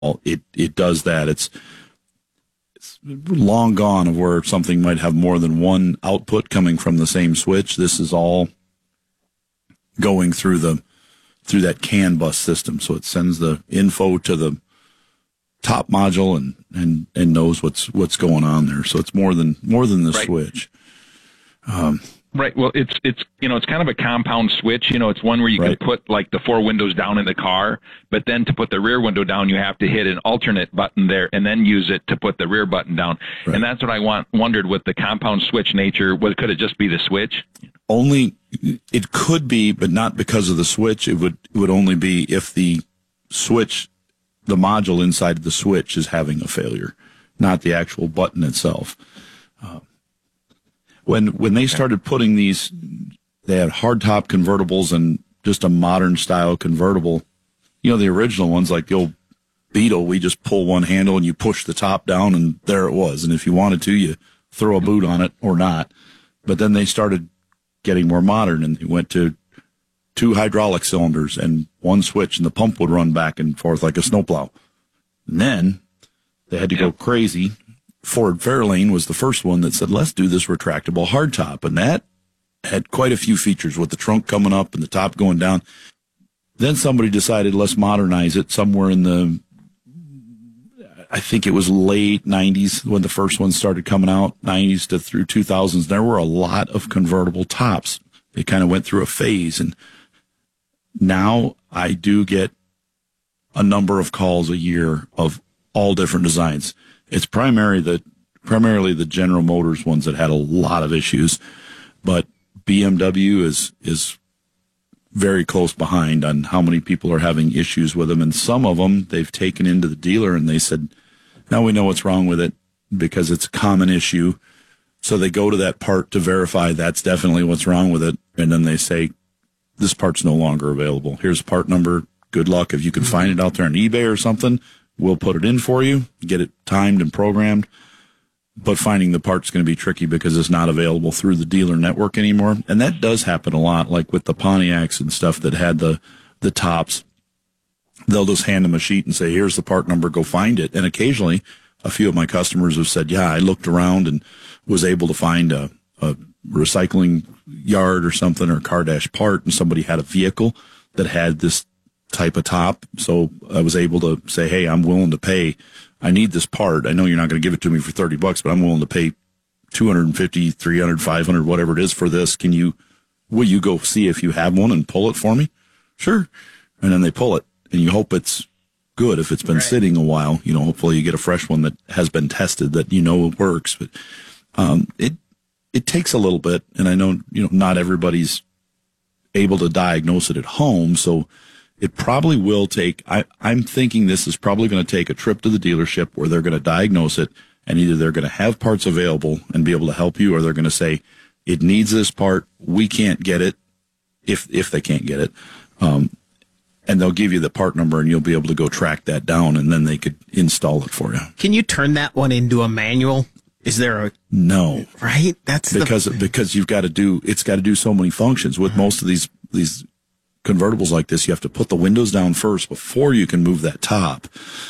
it does that. It's long gone of where something might have more than one output coming from the same switch. This is all going through that CAN bus system. So it sends the info to the top module and knows what's going on there. So it's more than the switch. Right. Well, it's kind of a compound switch. It's one where you can put like the 4 windows down in the car, but then to put the rear window down, you have to hit an alternate button there and then use it to put the rear button down. Right. And that's what I wondered with the compound switch nature. Could it just be the switch? Only it could be, but not because of the switch. It would only be if the switch, the module inside of the switch is having a failure, not the actual button itself. When they started putting these, they had hardtop convertibles and just a modern style convertible. The original ones like the old Beetle, we just pull one handle and you push the top down and there it was. And if you wanted to, you throw a boot on it or not. But then they started getting more modern and they went to 2 hydraulic cylinders and 1 switch and the pump would run back and forth like a snowplow. And then they had to go crazy. Ford Fairlane was the first one that said, let's do this retractable hardtop. And that had quite a few features with the trunk coming up and the top going down. Then somebody decided, let's modernize it somewhere in I think it was late 90s when the first one started coming out, 90s to through 2000s. There were a lot of convertible tops. They kind of went through a phase. And now I do get a number of calls a year of all different designs. It's primarily the General Motors ones that had a lot of issues, but BMW is very close behind on how many people are having issues with them. And some of them they've taken into the dealer and they said, now we know what's wrong with it because it's a common issue. So they go to that part to verify that's definitely what's wrong with it. And then they say, this part's no longer available. Here's part number. Good luck. If you can find it out there on eBay or something, we'll put it in for you, get it timed and programmed. But finding the part's going to be tricky because it's not available through the dealer network anymore. And that does happen a lot, like with the Pontiacs and stuff that had the tops. They'll just hand them a sheet and say, here's the part number, go find it. And occasionally, a few of my customers have said, yeah, I looked around and was able to find a recycling yard or something or a car dash part, and somebody had a vehicle that had this type of top. So I was able to say, hey, I'm willing to pay. I need this part. I know you're not going to give it to me for $30, but I'm willing to pay $250, $300, $500, whatever it is for this. Will you go see if you have one and pull it for me? Sure. And then they pull it and you hope it's good. If it's been sitting a while, hopefully you get a fresh one that has been tested that it works. But it takes a little bit. And I know, not everybody's able to diagnose it at home. So it probably will take, I'm thinking this is probably going to take a trip to the dealership where they're going to diagnose it, and either they're going to have parts available and be able to help you, or they're going to say, it needs this part, we can't get it, if they can't get it. And they'll give you the part number, and you'll be able to go track that down, and then they could install it for you. Can you turn that one into a manual? Is there a... No. Right? That's because it's got to do so many functions. With most of these convertibles like this, you have to put the windows down first before you can move that top.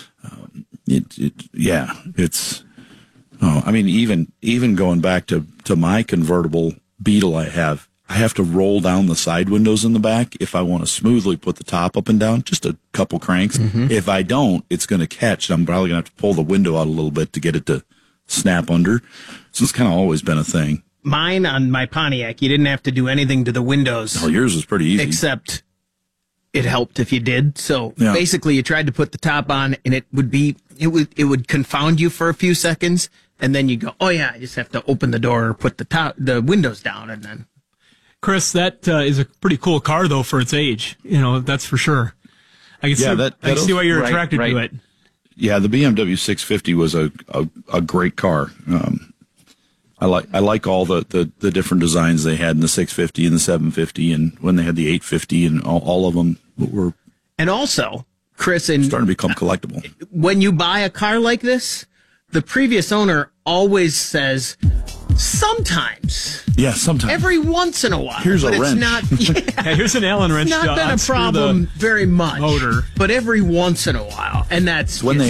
Even going back to my convertible Beetle I have to roll down the side windows in the back if I want to smoothly put the top up and down, just a couple cranks. Mm-hmm. If I don't, it's going to catch. I'm probably going to have to pull the window out a little bit to get it to snap under. So it's kind of always been a thing. Mine on my Pontiac, you didn't have to do anything to the windows. Oh, yours was pretty easy. Except it helped if you did. So basically you tried to put the top on and it would confound you for a few seconds. And then you go, oh yeah, I just have to open the door or put the windows down. And then. Chris, that is a pretty cool car though for its age. That's for sure. I can see why you're attracted to it. Yeah. The BMW 650 was a great car. I like all the different designs they had in the 650 and the 750, and when they had the 850, and all of them were. And also, Chris, starting to become collectible. When you buy a car like this, the previous owner always says, Sometimes. Yeah, sometimes. Every once in a while. Here's a wrench. Here's an Allen wrench. It's not been a problem very much. Motor. But every once in a while. And that's when they